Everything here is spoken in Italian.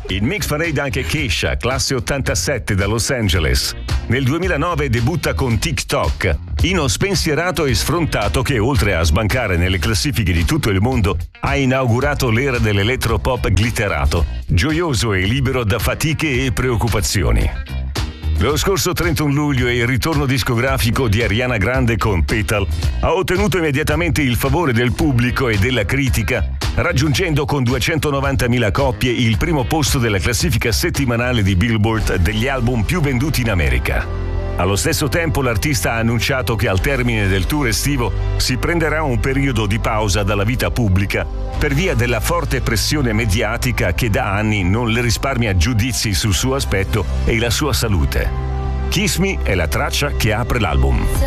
In Mix Parade anche Kesha, classe 87 da Los Angeles. Nel 2009 debutta con TikTok, Ino spensierato e sfrontato che, oltre a sbancare nelle classifiche di tutto il mondo, ha inaugurato l'era dell'elettropop glitterato, gioioso e libero da fatiche e preoccupazioni. Lo scorso 31 luglio il ritorno discografico di Ariana Grande con Petal ha ottenuto immediatamente il favore del pubblico e della critica, raggiungendo con 290.000 copie il primo posto della classifica settimanale di Billboard degli album più venduti in America. Allo stesso tempo l'artista ha annunciato che al termine del tour estivo si prenderà un periodo di pausa dalla vita pubblica per via della forte pressione mediatica che da anni non le risparmia giudizi sul suo aspetto e la sua salute. Kiss Me è la traccia che apre l'album.